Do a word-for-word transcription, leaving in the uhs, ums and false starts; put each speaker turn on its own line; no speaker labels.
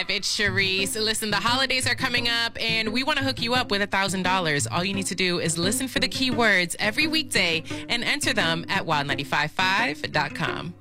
It's Sharice. Listen, the holidays are coming up, and we want to hook you up with one thousand dollars. All you need to do is listen for the keywords every weekday and enter them at wild nine five five dot com.